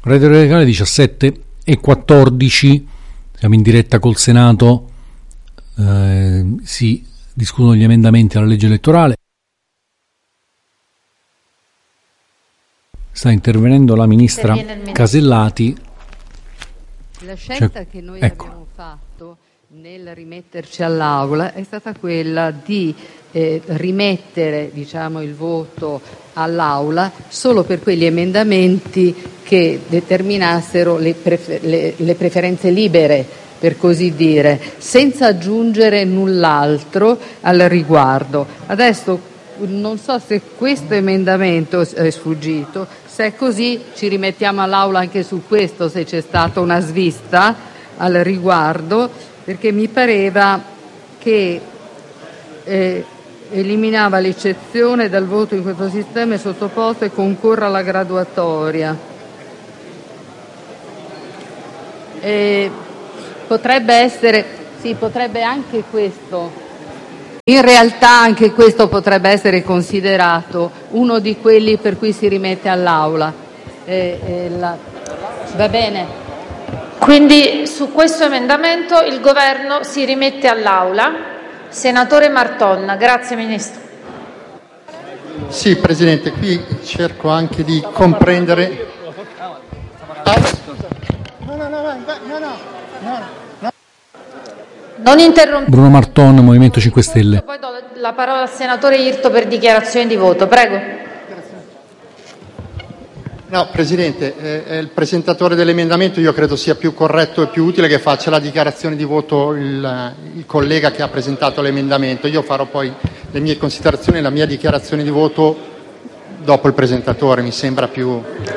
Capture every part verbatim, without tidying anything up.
Radio Radicale diciassette e quattordici, siamo in diretta col Senato, eh, si discutono gli emendamenti alla legge elettorale. Sta intervenendo la ministra Casellati. La scelta cioè, che noi ecco. abbiamo fatto nel rimetterci all'Aula è stata quella di eh, rimettere, diciamo, il voto all'Aula solo per quegli emendamenti che determinassero le, prefer- le, le preferenze libere, per così dire, senza aggiungere null'altro al riguardo. Adesso non so se questo emendamento è sfuggito, se è così ci rimettiamo all'Aula anche su questo, se c'è stata una svista al riguardo, perché mi pareva che eh, eliminava l'eccezione dal voto in questo sistema è sottoposto e concorre alla graduatoria. E potrebbe essere, sì, potrebbe anche questo. In realtà anche questo potrebbe essere considerato uno di quelli per cui si rimette all'Aula. Eh, eh, la... Va bene. Quindi su questo emendamento il Governo si rimette all'Aula. Senatore Marton, grazie Ministro. Sì, Presidente, qui cerco anche di comprendere. Ah. No, no, no, no, no, no. Non interrompere. Bruno Marton, Movimento cinque Stelle. Poi do la parola al senatore Irto per dichiarazione di voto. Prego. No, Presidente, eh, è il presentatore dell'emendamento, io credo sia più corretto e più utile che faccia la dichiarazione di voto il, il collega che ha presentato l'emendamento. Io farò poi le mie considerazioni e la mia dichiarazione di voto dopo il presentatore, mi sembra più...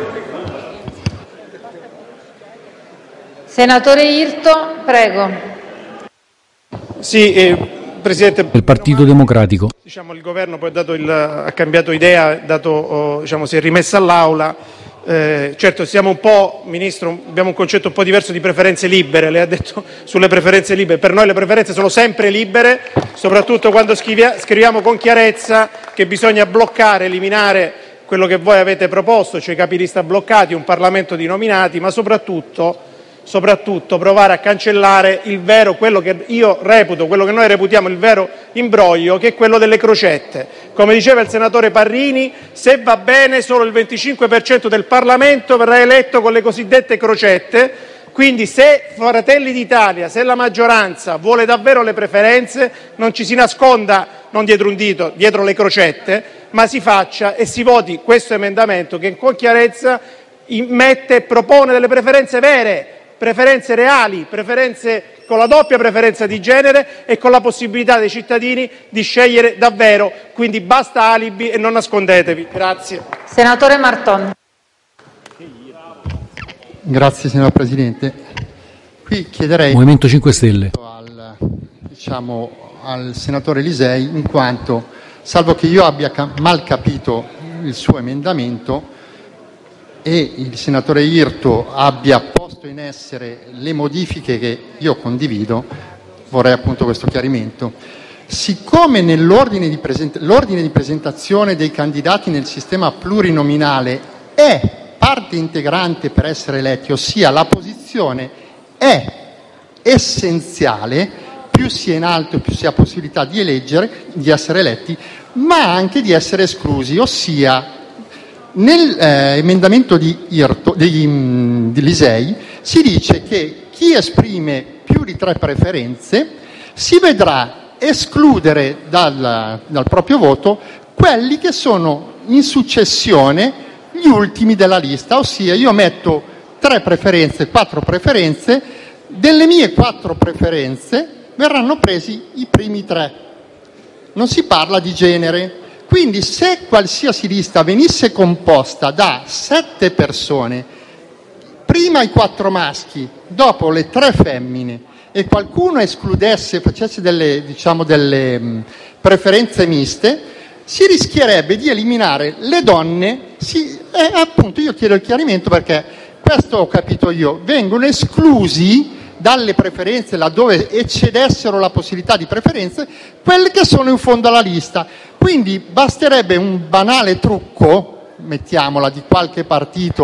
Senatore Irto, prego. Sì, eh, Presidente. Il Partito Democratico. Diciamo, il Governo poi ha, dato il, ha cambiato idea, ha dato, oh, diciamo, si è rimessa all'Aula. Eh, certo, siamo un po', Ministro, abbiamo un concetto un po' diverso di preferenze libere. Lei ha detto sulle preferenze libere. Per noi le preferenze sono sempre libere, soprattutto quando scrivia, scriviamo con chiarezza che bisogna bloccare, eliminare quello che voi avete proposto, cioè i capilista bloccati, un Parlamento di nominati, ma soprattutto... soprattutto provare a cancellare il vero, quello che io reputo, quello che noi reputiamo il vero imbroglio, che è quello delle crocette. Come diceva il senatore Parrini, se va bene solo il venticinque per cento del Parlamento verrà eletto con le cosiddette crocette, quindi se Fratelli d'Italia, se la maggioranza vuole davvero le preferenze, non ci si nasconda, non dietro un dito, dietro le crocette, ma si faccia e si voti questo emendamento che con chiarezza mette e propone delle preferenze vere, preferenze reali, preferenze con la doppia preferenza di genere e con la possibilità dei cittadini di scegliere davvero, quindi basta alibi e non nascondetevi. Grazie. Senatore Marton. Grazie signor Presidente. Qui chiederei Movimento cinque Stelle al, diciamo, al senatore Lisei, in quanto, salvo che io abbia mal capito il suo emendamento e il senatore Irto abbia posto in essere le modifiche che io condivido, vorrei appunto questo chiarimento. Siccome nell'ordine di, present- l'ordine di presentazione dei candidati nel sistema plurinominale è parte integrante per essere eletti, ossia la posizione è essenziale, più si è in alto più si ha possibilità di eleggere, di essere eletti, ma anche di essere esclusi, ossia nell'emendamento eh, di, Irto, di, mh, di Lisei si dice che chi esprime più di tre preferenze si vedrà escludere dal, dal proprio voto quelli che sono in successione gli ultimi della lista, ossia io metto tre preferenze, quattro preferenze, delle mie quattro preferenze verranno presi i primi tre. Non si parla di genere. Quindi se qualsiasi lista venisse composta da sette persone, prima i quattro maschi, dopo le tre femmine, e qualcuno escludesse, facesse delle, diciamo, delle mh, preferenze miste, si rischierebbe di eliminare le donne. Si, eh, appunto io chiedo il chiarimento perché questo ho capito io, vengono esclusi dalle preferenze, laddove eccedessero la possibilità di preferenze, quelle che sono in fondo alla lista. Quindi basterebbe un banale trucco, mettiamola, di qualche partito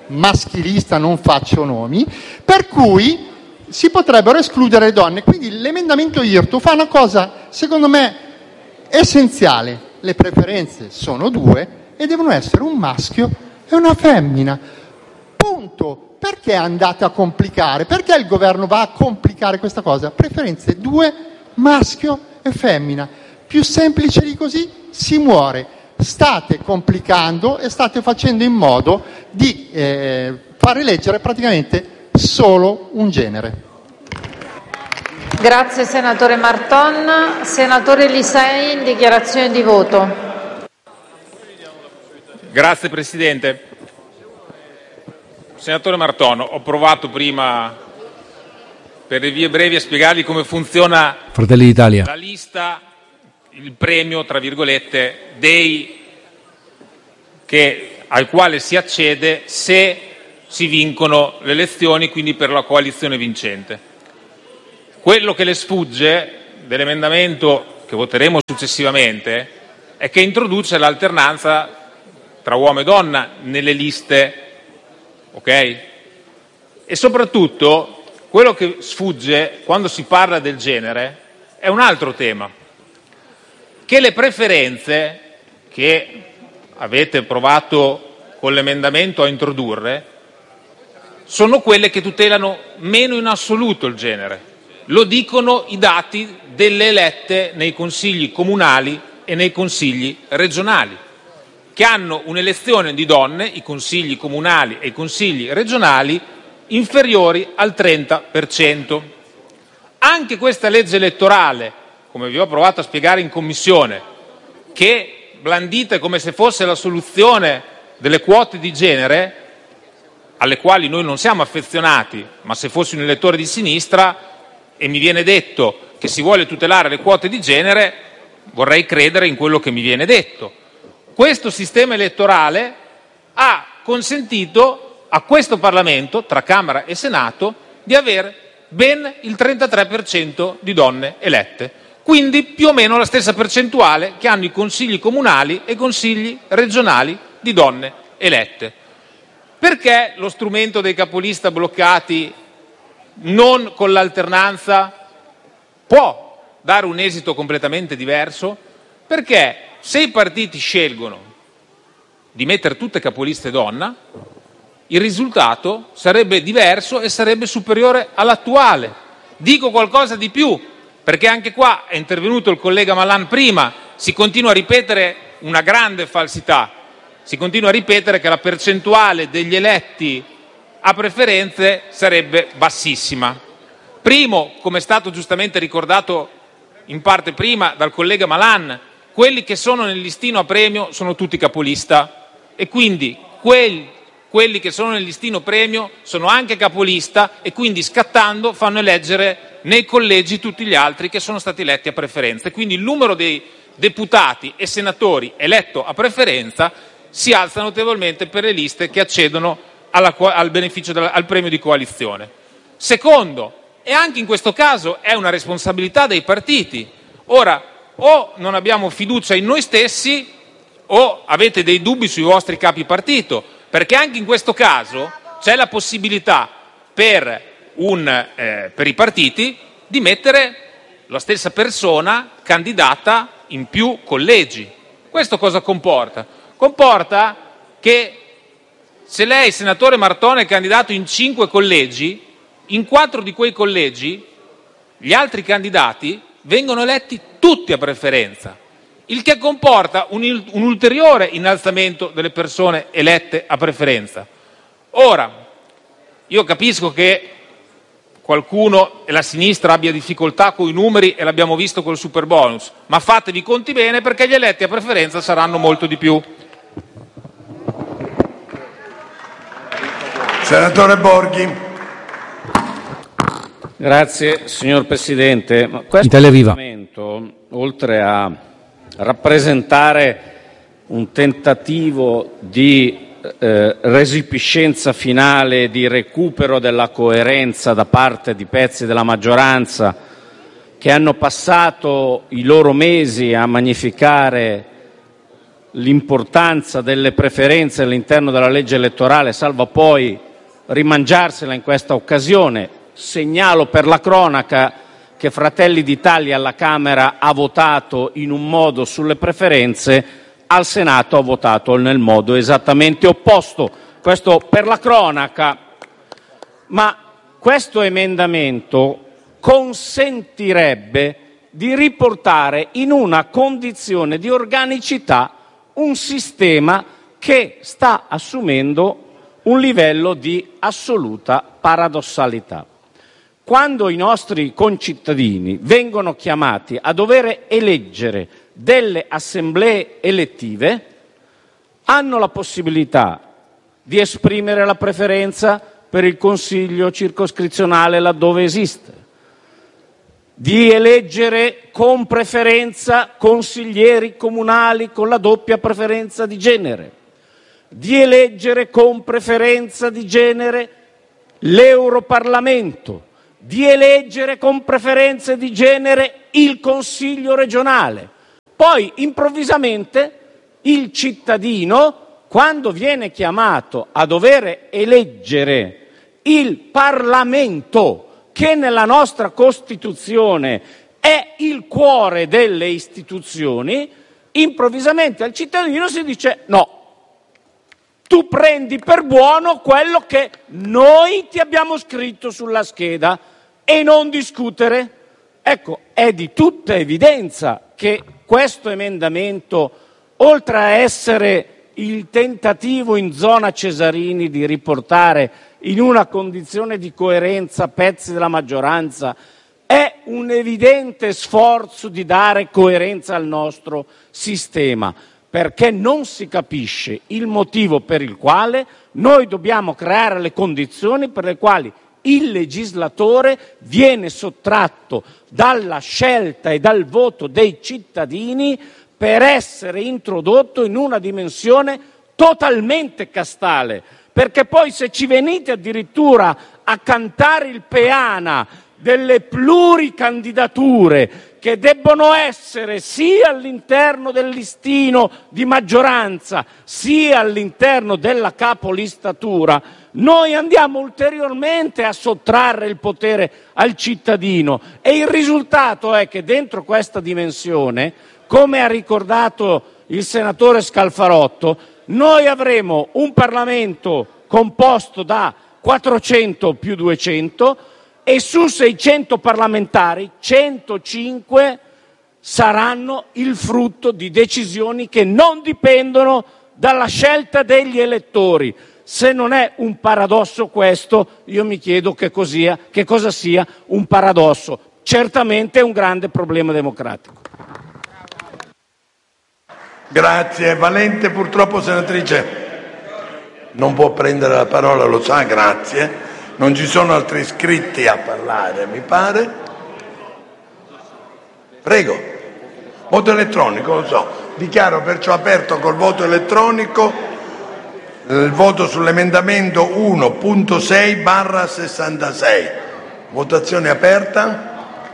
maschilista, non faccio nomi, per cui si potrebbero escludere le donne. Quindi l'emendamento IRTU fa una cosa, secondo me, essenziale. Le preferenze sono due e devono essere un maschio e una femmina. Punto. Perché andate a complicare? Perché il governo va a complicare questa cosa? Preferenze due, maschio e femmina. Più semplice di così si muore. State complicando e state facendo in modo di eh, far eleggere praticamente solo un genere. Grazie senatore Marton. Senatore Lisei, in dichiarazione di voto. Grazie Presidente. Senatore Marton, ho provato prima per le vie brevi a spiegarvi come funziona Fratelli d'Italia. la lista, il premio, tra virgolette, dei che, al quale si accede se si vincono le elezioni, quindi per la coalizione vincente. Quello che le sfugge dell'emendamento che voteremo successivamente è che introduce l'alternanza tra uomo e donna nelle liste, ok? E soprattutto quello che sfugge quando si parla del genere è un altro tema, che le preferenze che avete provato con l'emendamento a introdurre sono quelle che tutelano meno in assoluto il genere. Lo dicono i dati delle elette nei consigli comunali e nei consigli regionali, che hanno un'elezione di donne, i consigli comunali e i consigli regionali, inferiori al trenta per cento. Anche questa legge elettorale, come vi ho provato a spiegare in Commissione, che blandite come se fosse la soluzione delle quote di genere, alle quali noi non siamo affezionati, ma se fossi un elettore di sinistra e mi viene detto che si vuole tutelare le quote di genere, vorrei credere in quello che mi viene detto. Questo sistema elettorale ha consentito a questo Parlamento, tra Camera e Senato, di avere ben il trentatré per cento di donne elette, quindi più o meno la stessa percentuale che hanno i consigli comunali e i consigli regionali di donne elette. Perché lo strumento dei capolista bloccati non con l'alternanza può dare un esito completamente diverso? Perché se i partiti scelgono di mettere tutte capoliste donna, il risultato sarebbe diverso e sarebbe superiore all'attuale. Dico qualcosa di più, perché anche qua è intervenuto il collega Malan prima, si continua a ripetere una grande falsità, si continua a ripetere che la percentuale degli eletti a preferenze sarebbe bassissima. Primo, come è stato giustamente ricordato in parte prima dal collega Malan, quelli che sono nel listino a premio sono tutti capolista e quindi quelli, quelli che sono nel listino premio sono anche capolista e quindi scattando fanno eleggere nei collegi tutti gli altri che sono stati eletti a preferenza. Quindi il numero dei deputati e senatori eletto a preferenza si alza notevolmente per le liste che accedono alla, al beneficio della, al premio di coalizione. Secondo, e anche in questo caso è una responsabilità dei partiti. Ora, o non abbiamo fiducia in noi stessi o avete dei dubbi sui vostri capi partito, perché anche in questo caso c'è la possibilità per, un, eh, per i partiti di mettere la stessa persona candidata in più collegi. Questo cosa comporta? Comporta che se lei, senatore Marton, è candidato in cinque collegi, in quattro di quei collegi gli altri candidati vengono eletti tutti a preferenza, il che comporta un, un ulteriore innalzamento delle persone elette a preferenza. Ora, io capisco che qualcuno e la sinistra abbia difficoltà con i numeri e l'abbiamo visto col superbonus, ma fatevi conti bene perché gli eletti a preferenza saranno molto di più. Senatore Borghi. Grazie signor Presidente. Questo Italia Viva. emendamento, oltre a rappresentare un tentativo di eh, resipiscenza finale, di recupero della coerenza da parte di pezzi della maggioranza che hanno passato i loro mesi a magnificare l'importanza delle preferenze all'interno della legge elettorale, salvo poi rimangiarsela in questa occasione. Segnalo per la cronaca che Fratelli d'Italia alla Camera ha votato in un modo sulle preferenze, al Senato ha votato nel modo esattamente opposto. Questo per la cronaca. Ma questo emendamento consentirebbe di riportare in una condizione di organicità un sistema che sta assumendo un livello di assoluta paradossalità. Quando i nostri concittadini vengono chiamati a dover eleggere delle assemblee elettive, hanno la possibilità di esprimere la preferenza per il consiglio circoscrizionale laddove esiste, di eleggere con preferenza consiglieri comunali con la doppia preferenza di genere, di eleggere con preferenza di genere l'Europarlamento, di eleggere con preferenze di genere il Consiglio regionale. Poi improvvisamente il cittadino, quando viene chiamato a dover eleggere il Parlamento, che nella nostra Costituzione è il cuore delle istituzioni, improvvisamente al cittadino si dice: no, tu prendi per buono quello che noi ti abbiamo scritto sulla scheda e non discutere. Ecco, è di tutta evidenza che questo emendamento, oltre a essere il tentativo in zona Cesarini di riportare in una condizione di coerenza pezzi della maggioranza, è un evidente sforzo di dare coerenza al nostro sistema, perché non si capisce il motivo per il quale noi dobbiamo creare le condizioni per le quali il legislatore viene sottratto dalla scelta e dal voto dei cittadini per essere introdotto in una dimensione totalmente castale. Perché poi se ci venite addirittura a cantare il peana delle pluricandidature che debbono essere sia all'interno del listino di maggioranza sia all'interno della capolistatura, noi andiamo ulteriormente a sottrarre il potere al cittadino, e il risultato è che dentro questa dimensione, come ha ricordato il senatore Scalfarotto, noi avremo un Parlamento composto da quattrocento più duecento, e su seicento parlamentari centocinque saranno il frutto di decisioni che non dipendono dalla scelta degli elettori. Se non è un paradosso questo, io mi chiedo che, cos'ia, che cosa sia un paradosso. Certamente è un grande problema democratico. Grazie. Valente, purtroppo, senatrice, non può prendere la parola, lo sa, grazie. Non ci sono altri iscritti a parlare, mi pare. Prego. Voto elettronico, lo so. Dichiaro perciò aperto col voto elettronico il voto sull'emendamento uno punto sei barra sessantasei. Votazione aperta.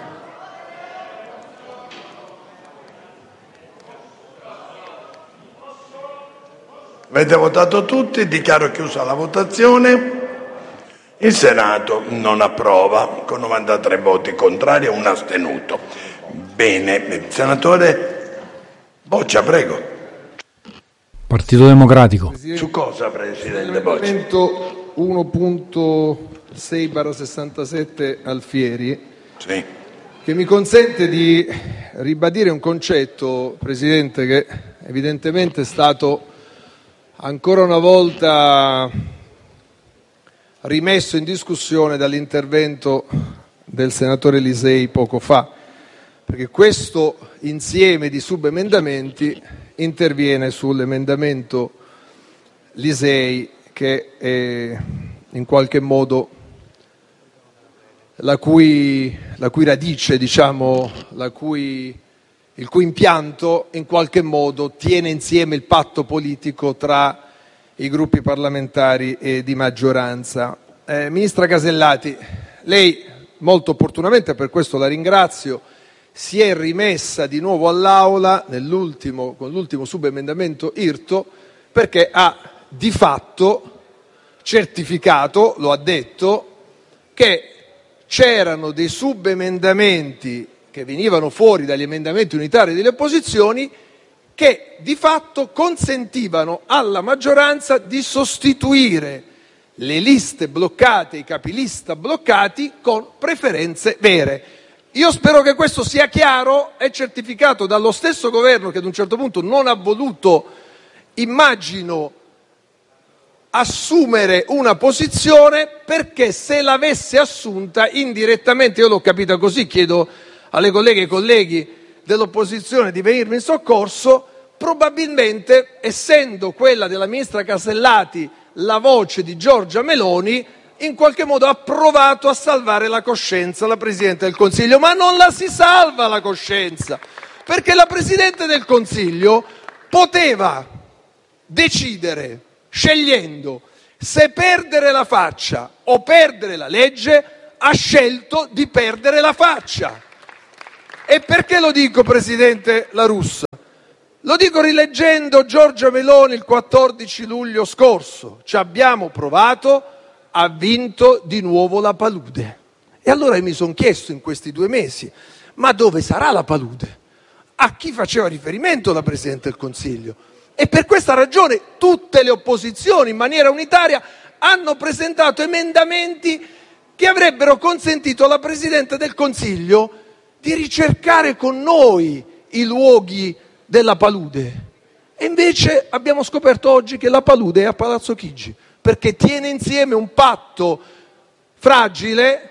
Avete votato tutti, dichiaro chiusa la votazione. Il Senato non approva con novantatré voti contrari e un astenuto. Bene, senatore Boccia, prego. Partito Democratico. Presidente, su cosa, Presidente Boccia? L'emendamento uno punto sei barra sessantasette Alfieri, sì, che mi consente di ribadire un concetto, Presidente, che evidentemente è stato ancora una volta rimesso in discussione dall'intervento del senatore Lisei poco fa, perché questo insieme di subemendamenti interviene sull'emendamento Lisei, che è in qualche modo la cui, la cui radice, diciamo, la cui, il cui impianto in qualche modo tiene insieme il patto politico tra i gruppi parlamentari e di maggioranza. Eh, Ministra Casellati, lei molto opportunamente, per questo la ringrazio, si è rimessa di nuovo all'Aula nell'ultimo, con l'ultimo subemendamento IRTO, perché ha di fatto certificato, lo ha detto, che c'erano dei subemendamenti che venivano fuori dagli emendamenti unitari delle opposizioni che di fatto consentivano alla maggioranza di sostituire le liste bloccate, i capilista bloccati, con preferenze vere. Io spero che questo sia chiaro e certificato dallo stesso governo, che ad un certo punto non ha voluto, immagino, assumere una posizione, perché se l'avesse assunta indirettamente, io l'ho capita così, chiedo alle colleghe e ai colleghi dell'opposizione di venirmi in soccorso, probabilmente, essendo quella della ministra Casellati la voce di Giorgia Meloni, in qualche modo ha provato a salvare la coscienza alla Presidente del Consiglio, ma non la si salva la coscienza, perché la Presidente del Consiglio poteva decidere, scegliendo se perdere la faccia o perdere la legge, ha scelto di perdere la faccia. E perché lo dico, Presidente La Russa? Lo dico rileggendo Giorgia Meloni il quattordici luglio scorso: ci abbiamo provato, ha vinto di nuovo la palude. E allora mi sono chiesto in questi due mesi, ma dove sarà la palude? A chi faceva riferimento la Presidente del Consiglio? E per questa ragione tutte le opposizioni in maniera unitaria hanno presentato emendamenti che avrebbero consentito alla Presidente del Consiglio di ricercare con noi i luoghi della palude. E invece abbiamo scoperto oggi che la palude è a Palazzo Chigi, perché tiene insieme un patto fragile,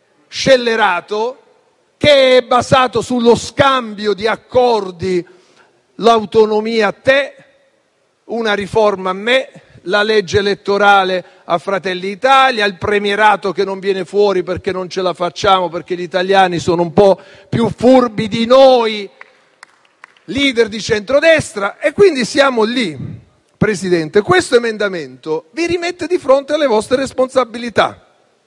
scellerato, che è basato sullo scambio di accordi, l'autonomia a te, una riforma a me, la legge elettorale a Fratelli d'Italia, il premierato che non viene fuori perché non ce la facciamo, perché gli italiani sono un po' più furbi di noi, leader di centrodestra, e quindi siamo lì. Presidente, questo emendamento vi rimette di fronte alle vostre responsabilità.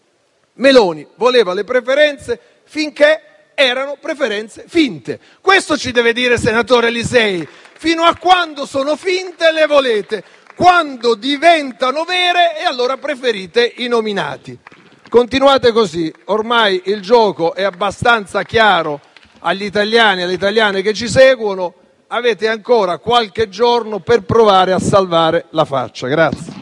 Meloni voleva le preferenze finché erano preferenze finte. Questo ci deve dire, senatore Lisei. Fino a quando sono finte le volete, quando diventano vere e allora preferite i nominati. Continuate così, ormai il gioco è abbastanza chiaro agli italiani e alle italiane che ci seguono. Avete ancora qualche giorno per provare a salvare la faccia. Grazie.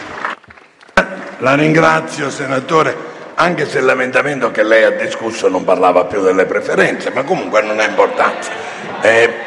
La ringrazio, senatore, anche se l'emendamento che lei ha discusso non parlava più delle preferenze, ma comunque non ha importanza. Eh,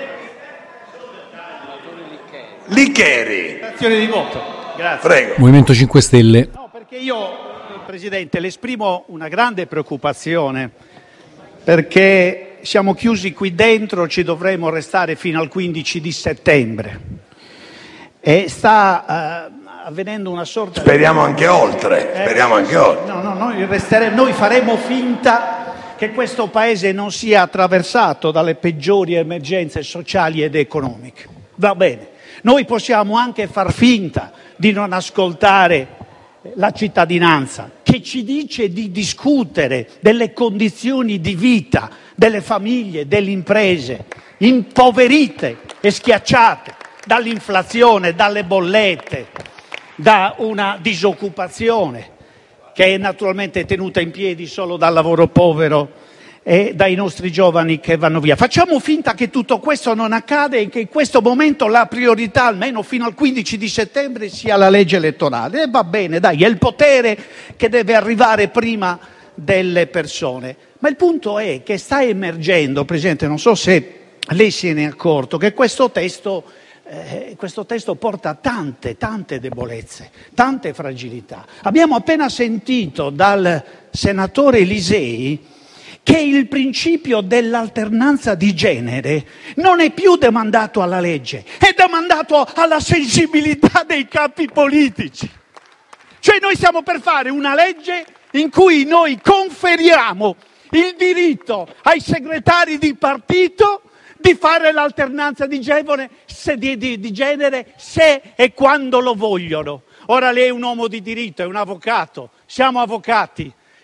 Licheri. Azione di voto. Grazie. Prego. Movimento cinque Stelle. No, perché io, Presidente, le esprimo una grande preoccupazione, perché siamo chiusi qui dentro, ci dovremo restare fino al quindici di settembre e sta uh, avvenendo una sorta speriamo di... anche oltre eh, speriamo anche oltre no, no, noi, resteremo, noi faremo finta che questo paese non sia attraversato dalle peggiori emergenze sociali ed economiche, va bene, noi possiamo anche far finta di non ascoltare la cittadinanza che ci dice di discutere delle condizioni di vita delle famiglie, delle imprese impoverite e schiacciate dall'inflazione, dalle bollette, da una disoccupazione che è naturalmente tenuta in piedi solo dal lavoro povero e dai nostri giovani che vanno via. Facciamo finta che tutto questo non accade e che in questo momento la priorità, almeno fino al quindici di settembre, sia la legge elettorale. E va bene, dai, è il potere che deve arrivare prima delle persone. Ma il punto è che sta emergendo, Presidente, non so se lei se ne è accorto, che questo testo, eh, questo testo porta tante, tante debolezze, tante fragilità. Abbiamo appena sentito dal senatore Lisei che il principio dell'alternanza di genere non è più demandato alla legge, è demandato alla sensibilità dei capi politici. Cioè noi stiamo per fare una legge in cui noi conferiamo il diritto ai segretari di partito di fare l'alternanza di genere, se, di, di, di genere se e quando lo vogliono. Ora lei è un uomo di diritto, è un avvocato, siamo avvocati.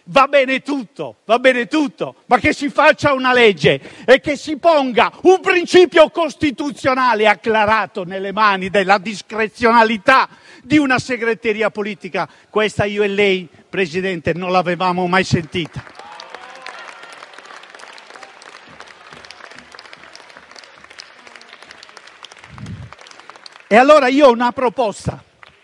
Va bene tutto, va bene tutto, ma che si faccia una legge e che si ponga un principio costituzionale acclarato nelle mani della discrezionalità di una segreteria politica. Questa io e lei, Presidente, non l'avevamo mai sentita. E allora io ho una proposta.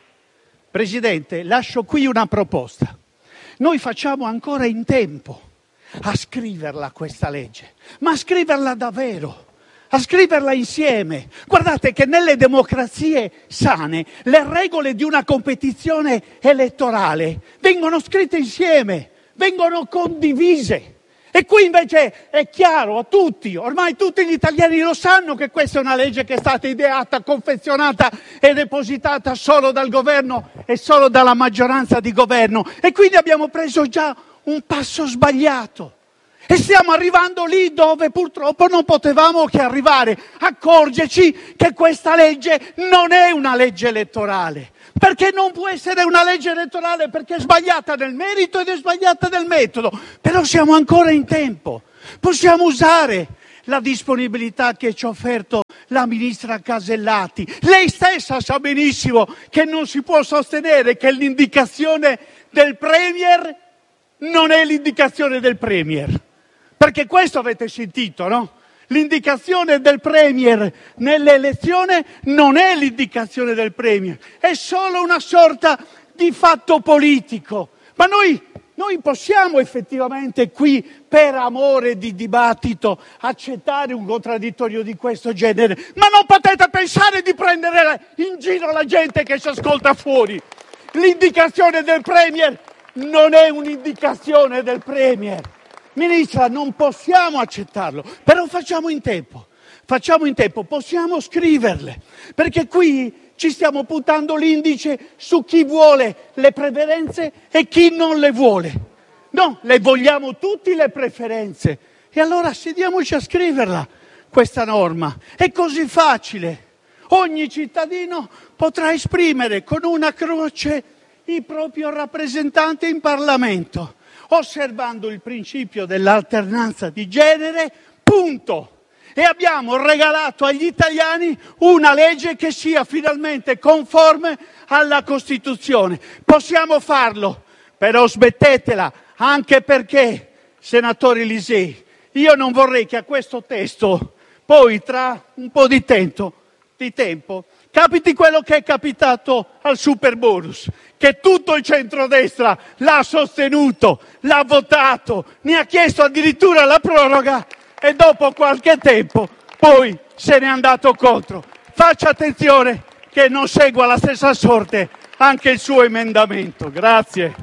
Presidente, lascio qui una proposta. Noi facciamo ancora in tempo a scriverla questa legge, ma a scriverla davvero, a scriverla insieme. Guardate che nelle democrazie sane le regole di una competizione elettorale vengono scritte insieme, vengono condivise. E qui invece è chiaro a tutti, ormai tutti gli italiani lo sanno, che questa è una legge che è stata ideata, confezionata e depositata solo dal governo e solo dalla maggioranza di governo. E quindi abbiamo preso già un passo sbagliato. E stiamo arrivando lì dove purtroppo non potevamo che arrivare, accorgerci che questa legge non è una legge elettorale. Perché non può essere una legge elettorale, perché è sbagliata nel merito ed è sbagliata nel metodo. Però siamo ancora in tempo. Possiamo usare la disponibilità che ci ha offerto la ministra Casellati. Lei stessa sa benissimo che non si può sostenere che l'indicazione del Premier non è l'indicazione del Premier. Perché questo avete sentito, no? L'indicazione del Premier nell'elezione non è l'indicazione del Premier, è solo una sorta di fatto politico. Ma noi, noi possiamo effettivamente qui, per amore di dibattito, accettare un contraddittorio di questo genere? Ma non potete pensare di prendere in giro la gente che si ascolta fuori. L'indicazione del Premier non è un'indicazione del Premier. Ministra, non possiamo accettarlo, però facciamo in tempo, facciamo in tempo, possiamo scriverle, perché qui ci stiamo puntando l'indice su chi vuole le preferenze e chi non le vuole. No, le vogliamo tutti le preferenze. E allora sediamoci a scriverla, questa norma. È così facile. Ogni cittadino potrà esprimere con una croce il proprio rappresentante in Parlamento, osservando il principio dell'alternanza di genere, punto. E abbiamo regalato agli italiani una legge che sia finalmente conforme alla Costituzione. Possiamo farlo, però smettetela, anche perché, senatore Lisei, io non vorrei che a questo testo, poi tra un po' di tempo, di tempo capiti quello che è capitato al Superbonus, che tutto il centrodestra l'ha sostenuto, l'ha votato, ne ha chiesto addirittura la proroga e dopo qualche tempo poi se n'è andato contro. Faccia attenzione che non segua la stessa sorte anche il suo emendamento. Grazie.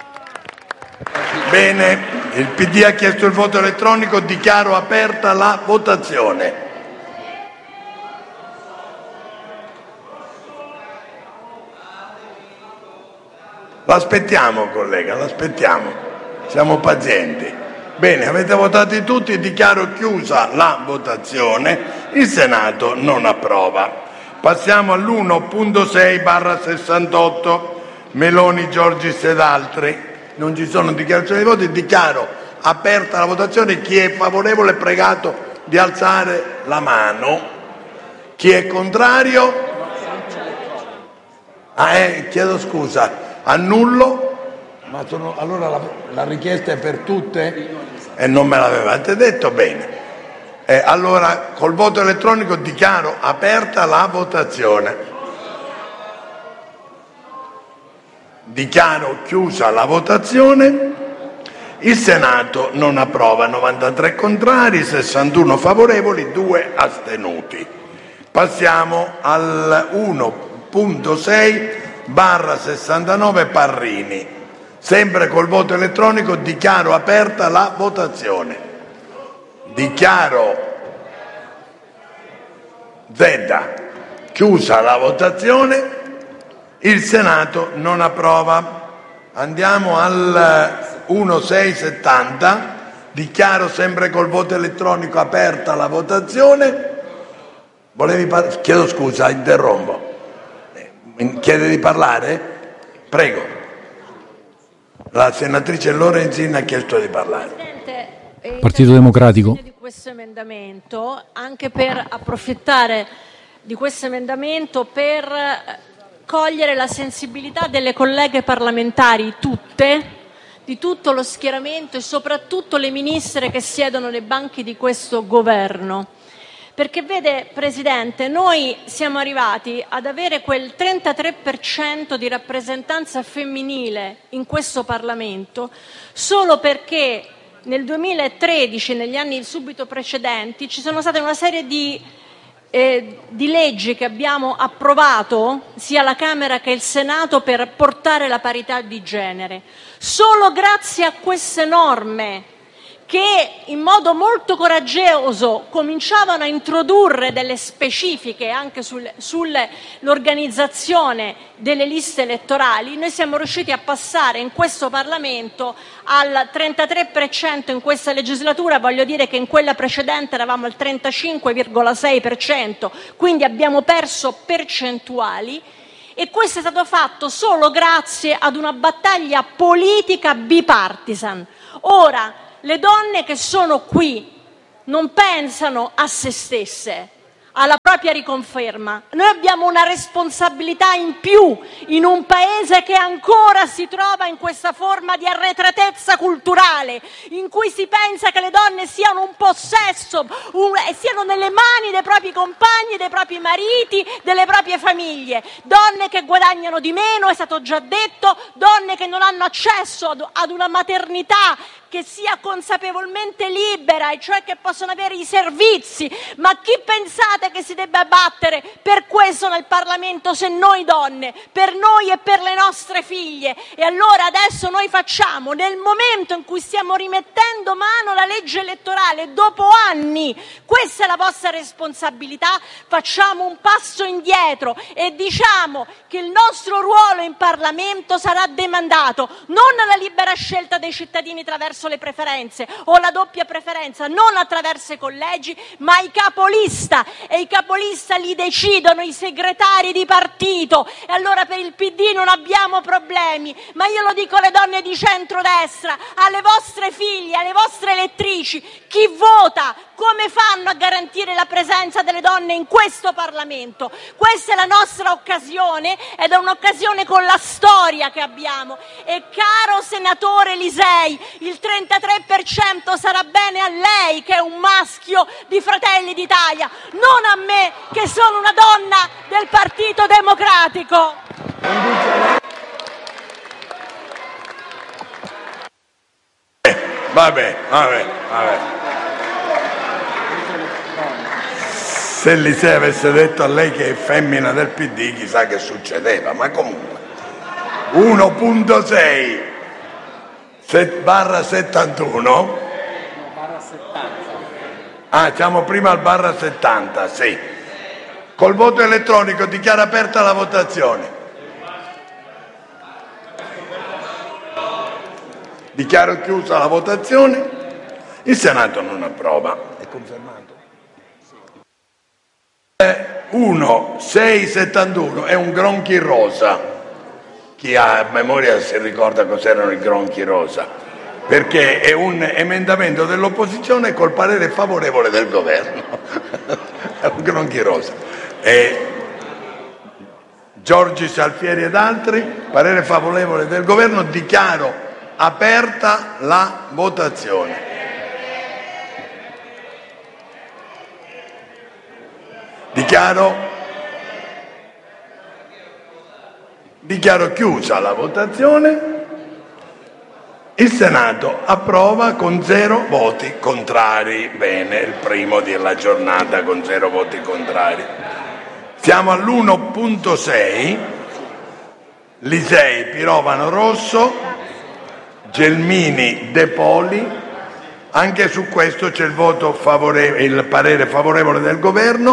Bene, il P D ha chiesto il voto elettronico, dichiaro aperta la votazione. L'aspettiamo, collega, l'aspettiamo. Siamo pazienti. Bene, avete votato tutti, dichiaro chiusa la votazione. Il Senato non approva. Passiamo all'uno punto sei barra sessantotto, Meloni, Giorgis ed altri. Non ci sono dichiarazioni di voto, dichiaro aperta la votazione. Chi è favorevole è pregato di alzare la mano. Chi è contrario? Ah, eh, chiedo scusa. Annullo, ma sono, allora la, la richiesta è per tutte? E non me l'avevate detto, bene. Eh, allora col voto elettronico dichiaro aperta la votazione. Dichiaro chiusa la votazione. Il Senato non approva, novantatré contrari, sessantuno favorevoli, due astenuti. Passiamo al uno punto sei barra sessantanove Parrini. Sempre col voto elettronico dichiaro aperta la votazione. Dichiaro Z chiusa la votazione. Il Senato non approva. Andiamo al uno sei settanta. Dichiaro sempre col voto elettronico aperta la votazione. Volevi par- Chiedo scusa, interrompo. Chiede di parlare? Prego. La senatrice Lorenzin ha chiesto di parlare. Presidente, Partito Democratico. Di questo emendamento, anche per approfittare di questo emendamento per cogliere la sensibilità delle colleghe parlamentari tutte, di tutto lo schieramento e soprattutto le ministre che siedono nei banchi di questo governo. Perché vede, Presidente, noi siamo arrivati ad avere quel trentatré per cento di rappresentanza femminile in questo Parlamento solo perché nel duemilatredici, negli anni subito precedenti, ci sono state una serie di, eh, di leggi che abbiamo approvato sia la Camera che il Senato per portare la parità di genere. Solo grazie a queste norme, che in modo molto coraggioso cominciavano a introdurre delle specifiche anche sul, sull'organizzazione delle liste elettorali, noi siamo riusciti a passare in questo Parlamento al trentatré per cento in questa legislatura. Voglio dire che in quella precedente eravamo al trentacinque virgola sei per cento, quindi abbiamo perso percentuali, e questo è stato fatto solo grazie ad una battaglia politica bipartisan. Ora, le donne che sono qui non pensano a se stesse, alla propria riconferma. Noi abbiamo una responsabilità in più in un paese che ancora si trova in questa forma di arretratezza culturale, in cui si pensa che le donne siano un possesso, un, siano nelle mani dei propri compagni, dei propri mariti, delle proprie famiglie. Donne che guadagnano di meno, è stato già detto, donne che non hanno accesso ad, ad una maternità che sia consapevolmente libera, e cioè che possono avere i servizi. Ma chi pensate che si debba battere per questo nel Parlamento se noi donne, per noi e per le nostre figlie? E allora adesso noi facciamo, nel momento in cui stiamo rimettendo mano alla legge elettorale, dopo anni, questa è la vostra responsabilità, facciamo un passo indietro e diciamo che il nostro ruolo in Parlamento sarà demandato non alla libera scelta dei cittadini attraverso le preferenze o la doppia preferenza, non attraverso i collegi, ma i capolista, e i capolista li decidono i segretari di partito. E allora per il P D non abbiamo problemi, ma io lo dico alle donne di centrodestra, alle vostre figlie, alle vostre elettrici: chi vota, come fanno a garantire la presenza delle donne in questo Parlamento? Questa è la nostra occasione, ed è un'occasione con la storia che abbiamo. E caro senatore Lisei, il trentatré per cento sarà bene a lei, che è un maschio di Fratelli d'Italia, non a me, che sono una donna del Partito Democratico. Vabbè, vabbè, vabbè. Se Lisei avesse detto a lei che è femmina del P D, chissà che succedeva, ma comunque. uno punto sei barra settantuno. Ah, siamo prima al barra settanta, sì. Col voto elettronico dichiara aperta la votazione. Dichiaro chiusa la votazione. Il Senato non approva. È confermato? uno sei settantuno è un gronchi rosa. Chi ha a memoria si ricorda cos'erano i gronchi rosa, perché è un emendamento dell'opposizione col parere favorevole del governo. È un gronchi rosa. E Giorgis, Alfieri ed altri, parere favorevole del governo. Dichiaro aperta la votazione. Dichiaro Dichiaro chiusa la votazione. Il Senato approva con zero voti contrari. Bene, il primo della giornata con zero voti contrari. Siamo all'uno punto sei. Lisei, Pirovano, Rosso, Gelmini, De Poli. Anche su questo c'è il voto favorevole, il parere favorevole del governo.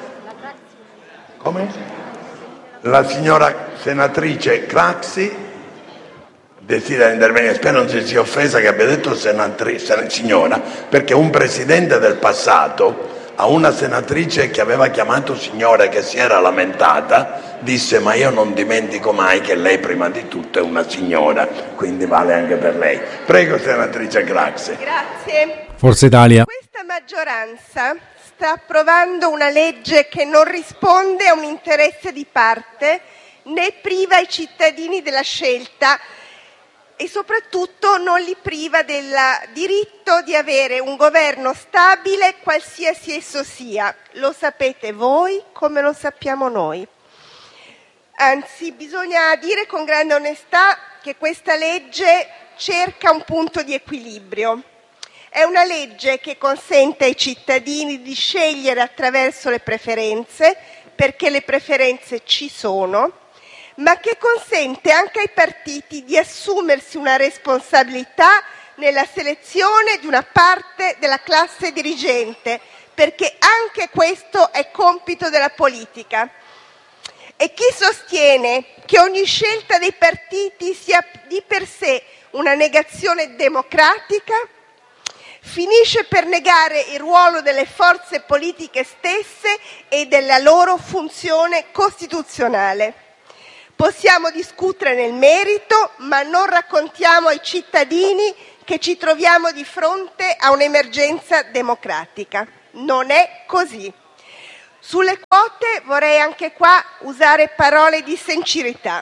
Come? La signora senatrice Craxi desidera intervenire. Spero non si sia offesa che abbia detto senatrice, signora, perché un presidente del passato a una senatrice che aveva chiamato signora, che si era lamentata, disse: ma io non dimentico mai che lei prima di tutto è una signora, quindi vale anche per lei. Prego, senatrice Craxi. Grazie. Forza Italia. Questa maggioranza sta approvando una legge che non risponde a un interesse di parte né priva i cittadini della scelta e soprattutto non li priva del diritto di avere un governo stabile, qualsiasi esso sia. Lo sapete voi come lo sappiamo noi. Anzi, bisogna dire con grande onestà che questa legge cerca un punto di equilibrio. È una legge che consente ai cittadini di scegliere attraverso le preferenze, perché le preferenze ci sono, ma che consente anche ai partiti di assumersi una responsabilità nella selezione di una parte della classe dirigente, perché anche questo è compito della politica. E chi sostiene che ogni scelta dei partiti sia di per sé una negazione democratica finisce per negare il ruolo delle forze politiche stesse e della loro funzione costituzionale. Possiamo discutere nel merito, ma non raccontiamo ai cittadini che ci troviamo di fronte a un'emergenza democratica. Non è così. Sulle quote vorrei anche qua usare parole di sincerità.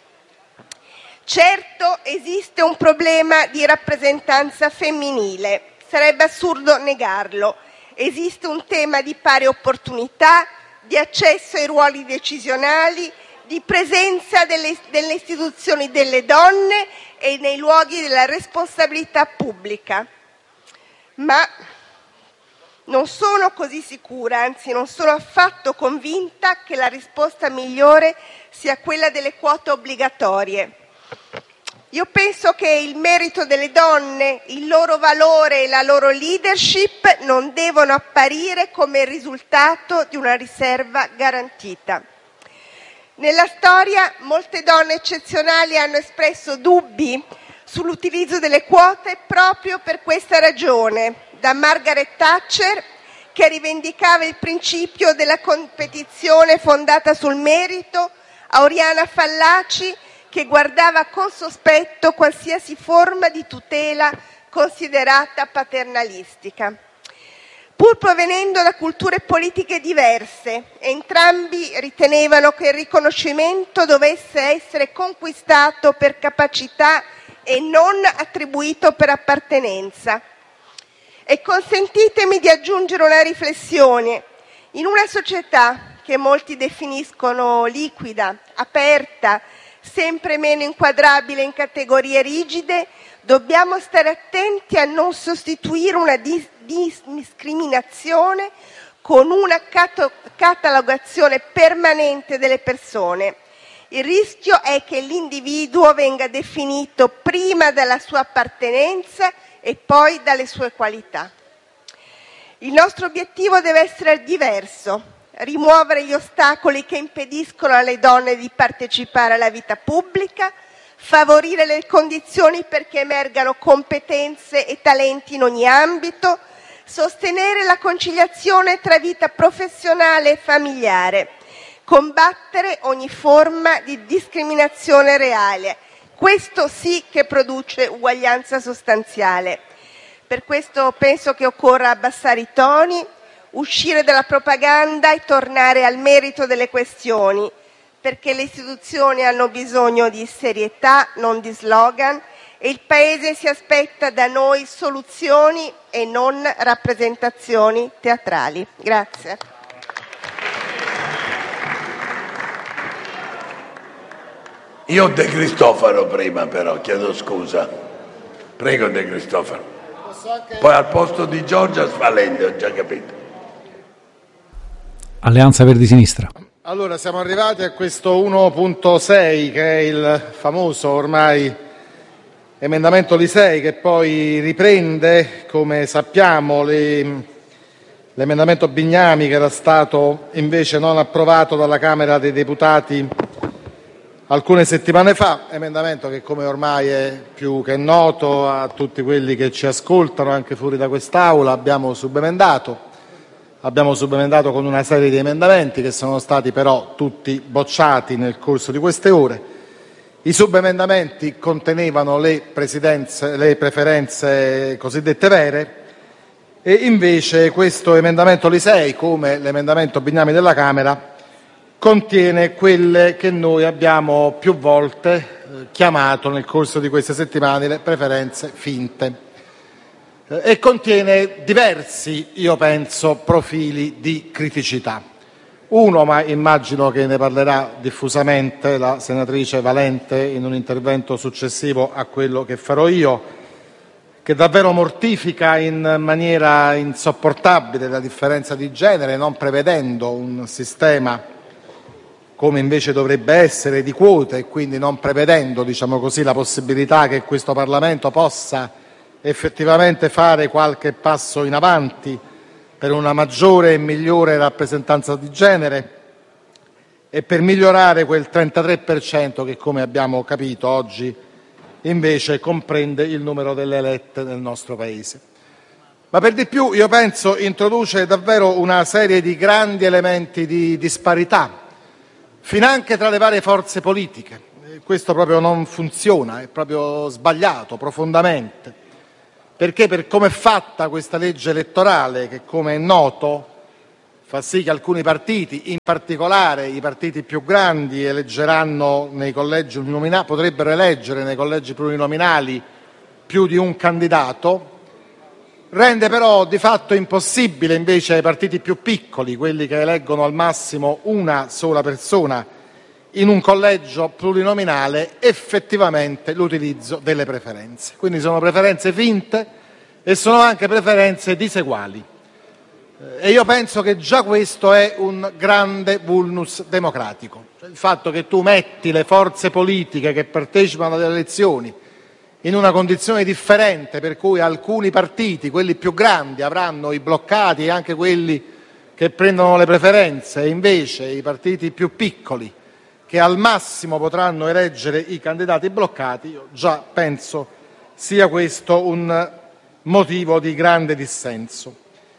Certo, esiste un problema di rappresentanza femminile, sarebbe assurdo negarlo. Esiste un tema di pari opportunità, di accesso ai ruoli decisionali, di presenza delle, delle istituzioni delle donne e nei luoghi della responsabilità pubblica. Ma non sono così sicura, anzi non sono affatto convinta che la risposta migliore sia quella delle quote obbligatorie. Io penso che il merito delle donne, il loro valore e la loro leadership non devono apparire come il risultato di una riserva garantita. Nella storia molte donne eccezionali hanno espresso dubbi sull'utilizzo delle quote proprio per questa ragione, da Margaret Thatcher, che rivendicava il principio della competizione fondata sul merito, a Oriana Fallaci, che guardava con sospetto qualsiasi forma di tutela considerata paternalistica. Pur provenendo da culture politiche diverse, entrambi ritenevano che il riconoscimento dovesse essere conquistato per capacità e non attribuito per appartenenza. E consentitemi di aggiungere una riflessione. In una società che molti definiscono liquida, aperta, sempre meno inquadrabile in categorie rigide, dobbiamo stare attenti a non sostituire una dis- discriminazione con una cato- catalogazione permanente delle persone. Il rischio è che l'individuo venga definito prima dalla sua appartenenza e poi dalle sue qualità. Il nostro obiettivo deve essere diverso: rimuovere gli ostacoli che impediscono alle donne di partecipare alla vita pubblica, favorire le condizioni perché emergano competenze e talenti in ogni ambito, sostenere la conciliazione tra vita professionale e familiare, combattere ogni forma di discriminazione reale. Questo sì che produce uguaglianza sostanziale. Per questo penso che occorra abbassare i toni, uscire dalla propaganda e tornare al merito delle questioni, perché le istituzioni hanno bisogno di serietà, non di slogan, e il Paese si aspetta da noi soluzioni e non rappresentazioni teatrali. Grazie. Io De Cristofaro prima, però, chiedo scusa. Prego, De Cristofaro. Poi al posto di Giorgia Sfalende, ho già capito. Alleanza Verdi Sinistra. Allora, siamo arrivati a questo uno punto sei, che è il famoso ormai emendamento Lisei, che poi riprende, come sappiamo, le, l'emendamento Bignami, che era stato invece non approvato dalla Camera dei Deputati alcune settimane fa, emendamento che, come ormai è più che noto a tutti quelli che ci ascoltano anche fuori da quest'Aula, abbiamo subemendato. abbiamo subemendato con una serie di emendamenti che sono stati però tutti bocciati nel corso di queste ore. I subemendamenti contenevano le, presidenze, le preferenze cosiddette vere e invece questo emendamento Lisei, come l'emendamento Bignami della Camera, contiene quelle che noi abbiamo più volte eh, chiamato nel corso di queste settimane le preferenze finte eh, e contiene diversi, io penso, profili di criticità. Uno, ma immagino che ne parlerà diffusamente la senatrice Valente in un intervento successivo a quello che farò io, che davvero mortifica in maniera insopportabile la differenza di genere, non prevedendo un sistema come invece dovrebbe essere di quote e quindi non prevedendo, diciamo così, la possibilità che questo Parlamento possa effettivamente fare qualche passo in avanti per una maggiore e migliore rappresentanza di genere e per migliorare quel trentatré per cento che, come abbiamo capito oggi, invece comprende il numero delle elette nel nostro Paese. Ma per di più, io penso, introduce davvero una serie di grandi elementi di disparità, finanche tra le varie forze politiche. Questo proprio non funziona, è proprio sbagliato profondamente, perché per come è fatta questa legge elettorale, che come è noto fa sì che alcuni partiti, in particolare i partiti più grandi, eleggeranno nei collegi uninominali, potrebbero eleggere nei collegi plurinominali più di un candidato, rende però di fatto impossibile invece ai partiti più piccoli, quelli che eleggono al massimo una sola persona in un collegio plurinominale, effettivamente l'utilizzo delle preferenze. Quindi sono preferenze finte e sono anche preferenze diseguali. E io penso che già questo è un grande vulnus democratico. Il fatto che tu metti le forze politiche che partecipano alle elezioni in una condizione differente, per cui alcuni partiti, quelli più grandi, avranno i bloccati e anche quelli che prendono le preferenze, e invece i partiti più piccoli, che al massimo potranno eleggere i candidati bloccati, io già penso sia questo un motivo di grande dissenso.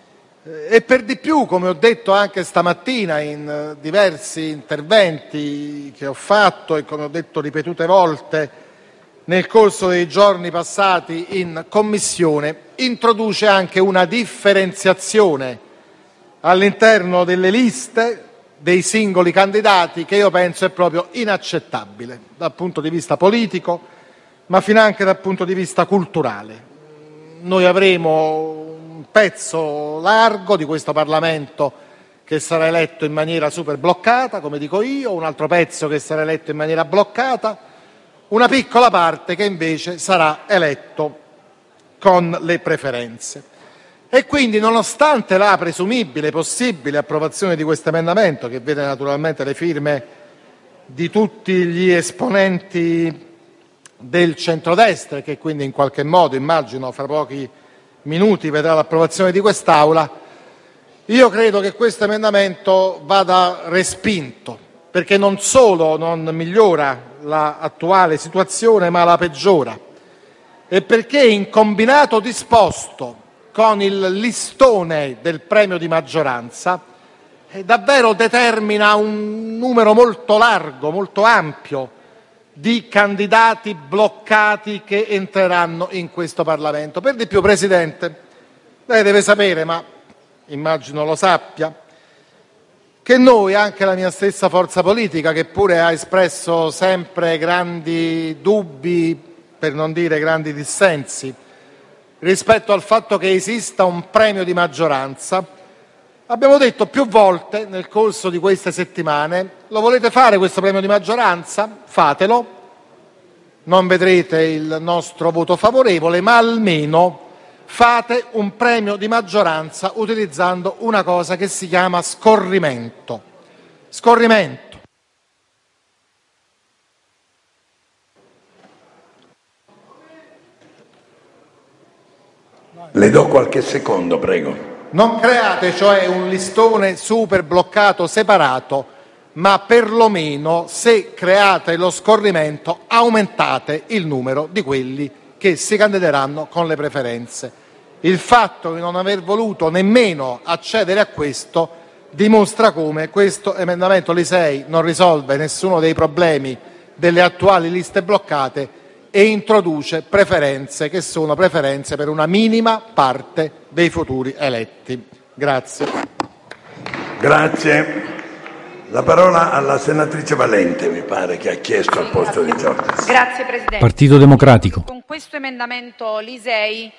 E per di più, come ho detto anche stamattina in diversi interventi che ho fatto e come ho detto ripetute volte nel corso dei giorni passati in Commissione, introduce anche una differenziazione all'interno delle liste dei singoli candidati che io penso è proprio inaccettabile dal punto di vista politico, ma finanche dal punto di vista culturale. Noi avremo un pezzo largo di questo Parlamento che sarà eletto in maniera super bloccata, come dico io, un altro pezzo che sarà eletto in maniera bloccata, una piccola parte che invece sarà eletto con le preferenze. E quindi, nonostante la presumibile possibile approvazione di questo emendamento, che vede naturalmente le firme di tutti gli esponenti del centrodestra e che quindi in qualche modo, immagino, fra pochi minuti vedrà l'approvazione di quest'Aula, io credo che questo emendamento vada respinto, perché non solo non migliora l'attuale situazione, ma la peggiora, e perché in combinato disposto con il listone del premio di maggioranza eh, davvero determina un numero molto largo, molto ampio di candidati bloccati che entreranno in questo Parlamento. Per di più, Presidente, lei deve sapere, ma immagino lo sappia, che noi, anche la mia stessa forza politica, che pure ha espresso sempre grandi dubbi, per non dire grandi dissensi, rispetto al fatto che esista un premio di maggioranza, abbiamo detto più volte nel corso di queste settimane: lo volete fare questo premio di maggioranza? Fatelo, non vedrete il nostro voto favorevole, ma almeno fate un premio di maggioranza utilizzando una cosa che si chiama scorrimento. Scorrimento. Le do qualche secondo, prego. Non create cioè un listone super bloccato separato, ma perlomeno, se create lo scorrimento, aumentate il numero di quelli che si candideranno con le preferenze. Il fatto di non aver voluto nemmeno accedere a questo dimostra come questo emendamento Lisei non risolve nessuno dei problemi delle attuali liste bloccate e introduce preferenze che sono preferenze per una minima parte dei futuri eletti. Grazie. Grazie. La parola alla senatrice Valente, mi pare, che ha chiesto al posto di Giorgis. Grazie Presidente. Partito Democratico. Con questo emendamento Lisei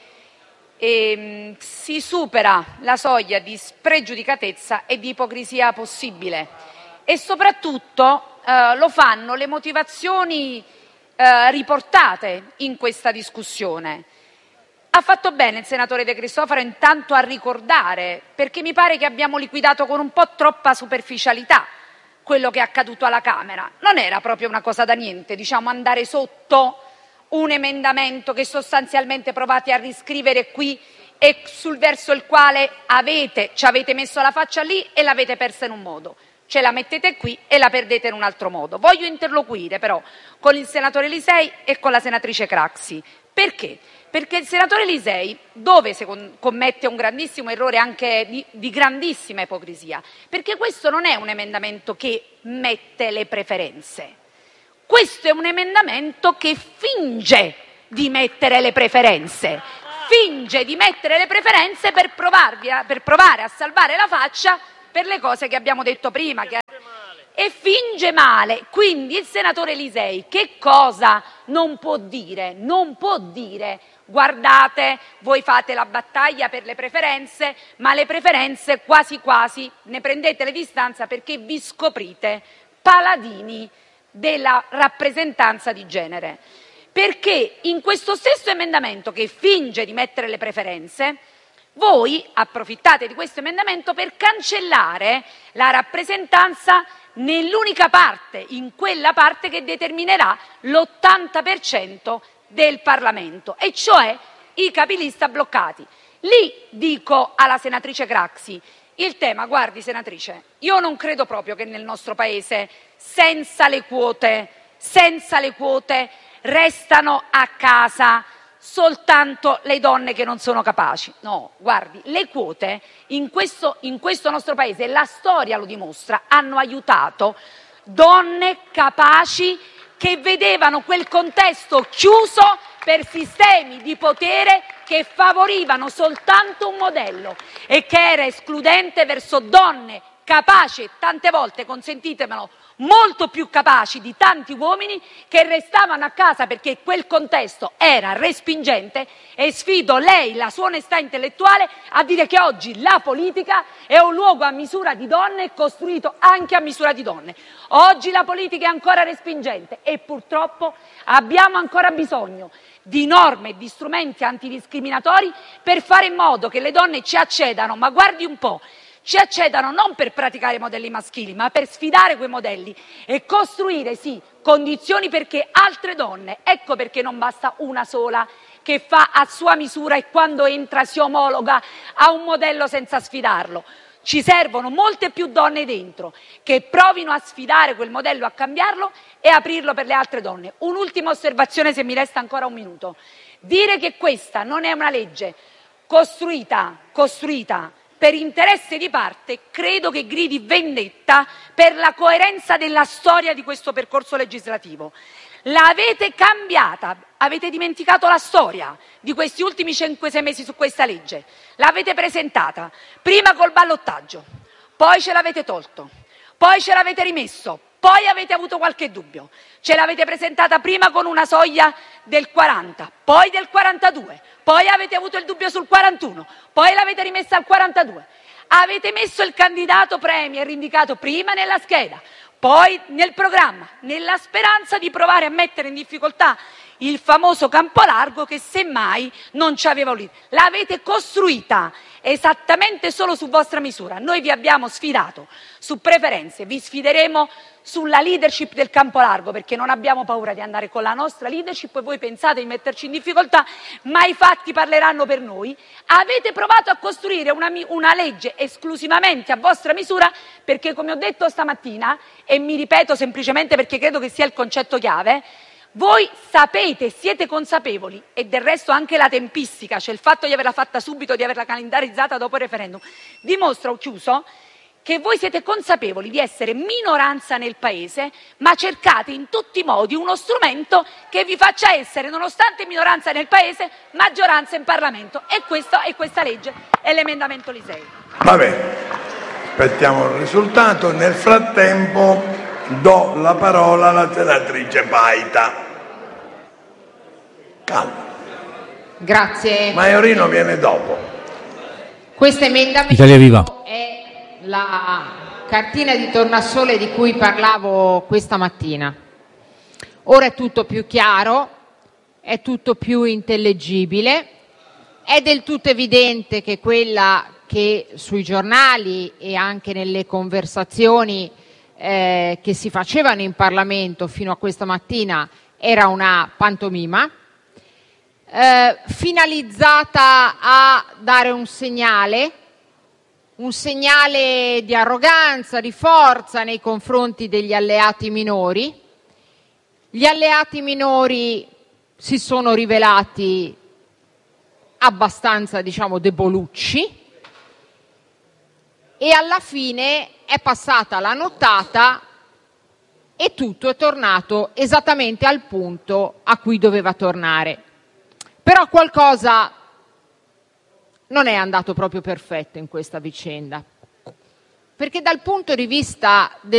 ehm, si supera la soglia di spregiudicatezza e di ipocrisia possibile e soprattutto eh, lo fanno le motivazioni eh, riportate in questa discussione. Ha fatto bene il senatore De Cristofaro intanto a ricordare, perché mi pare che abbiamo liquidato con un po' troppa superficialità quello che è accaduto alla Camera. Non era proprio una cosa da niente, diciamo, andare sotto un emendamento che sostanzialmente provate a riscrivere qui e sul verso il quale avete, ci avete messo la faccia lì e l'avete persa in un modo. Ce la mettete qui e la perdete in un altro modo. Voglio interloquire però con il senatore Lisei e con la senatrice Craxi. Perché? Perché il senatore Lisei, dove secondo, commette un grandissimo errore anche di, di grandissima ipocrisia, perché questo non è un emendamento che mette le preferenze, questo è un emendamento che finge di mettere le preferenze, finge di mettere le preferenze per, provarvi a, per provare a salvare la faccia per le cose che abbiamo detto prima. Che... E finge male. Quindi il senatore Lisei che cosa non può dire? Non può dire: guardate, voi fate la battaglia per le preferenze, ma le preferenze quasi quasi ne prendete le distanze perché vi scoprite paladini della rappresentanza di genere. Perché in questo stesso emendamento che finge di mettere le preferenze, voi approfittate di questo emendamento per cancellare la rappresentanza nell'unica parte, in quella parte che determinerà l'ottanta per cento del Parlamento, e cioè i capilista bloccati. Lì dico alla senatrice Craxi il tema: guardi senatrice, io non credo proprio che nel nostro Paese senza le quote, senza le quote restano a casa soltanto le donne che non sono capaci. No, guardi, le quote in questo, in questo nostro Paese, la storia lo dimostra, hanno aiutato donne capaci che vedevano quel contesto chiuso per sistemi di potere che favorivano soltanto un modello e che era escludente verso donne capaci e tante volte, consentitemelo, molto più capaci di tanti uomini che restavano a casa perché quel contesto era respingente. E sfido lei, la sua onestà intellettuale, a dire che oggi la politica è un luogo a misura di donne, costruito anche a misura di donne. Oggi la politica è ancora respingente e purtroppo abbiamo ancora bisogno di norme e di strumenti antidiscriminatori per fare in modo che le donne ci accedano, ma guardi un po', ci accedano non per praticare modelli maschili, ma per sfidare quei modelli e costruire, sì, condizioni perché altre donne, ecco perché non basta una sola che fa a sua misura e quando entra si omologa a un modello senza sfidarlo. Ci servono molte più donne dentro che provino a sfidare quel modello, a cambiarlo e aprirlo per le altre donne. Un'ultima osservazione, se mi resta ancora un minuto. Dire che questa non è una legge costruita, costruita per interesse di parte, credo che gridi vendetta per la coerenza della storia di questo percorso legislativo. L'avete cambiata, avete dimenticato la storia di questi ultimi cinque sei mesi su questa legge. L'avete presentata prima col ballottaggio, poi ce l'avete tolto, poi ce l'avete rimesso, poi avete avuto qualche dubbio. Ce l'avete presentata prima con una soglia del quaranta, poi del quarantadue, poi avete avuto il dubbio sul quarantuno, poi l'avete rimessa al quarantadue. Avete messo il candidato premier indicato prima nella scheda, poi nel programma, nella speranza di provare a mettere in difficoltà il famoso campo largo che semmai non ci aveva lì. L'avete costruita esattamente solo su vostra misura. Noi vi abbiamo sfidato su preferenze, vi sfideremo sulla leadership del campo largo, perché non abbiamo paura di andare con la nostra leadership e voi pensate di metterci in difficoltà, ma i fatti parleranno per noi. Avete provato a costruire una, una legge esclusivamente a vostra misura perché, come ho detto stamattina, e mi ripeto semplicemente perché credo che sia il concetto chiave, Voi sapete, siete consapevoli, e del resto anche la tempistica, cioè il fatto di averla fatta subito, di averla calendarizzata dopo il referendum, dimostra, ho chiuso, che voi siete consapevoli di essere minoranza nel Paese, ma cercate in tutti i modi uno strumento che vi faccia essere, nonostante minoranza nel Paese, maggioranza in Parlamento. E questo è questa legge, è l'emendamento Lisei. Va bene, aspettiamo il risultato. Nel frattempo do la parola alla senatrice Paita. Calma. Grazie. Maiorino viene dopo. Questo emendamento Italia Viva. è la cartina di tornasole di cui parlavo questa mattina. Ora è tutto più chiaro, è tutto più intellegibile, è del tutto evidente che quella che sui giornali e anche nelle conversazioni eh, che si facevano in Parlamento fino a questa mattina era una pantomima eh, finalizzata a dare un segnale un segnale di arroganza, di forza nei confronti degli alleati minori. Gli alleati minori si sono rivelati abbastanza, diciamo, debolucci e alla fine è passata la nottata e tutto è tornato esattamente al punto a cui doveva tornare. Però qualcosa non è andato proprio perfetto in questa vicenda, perché dal punto di vista del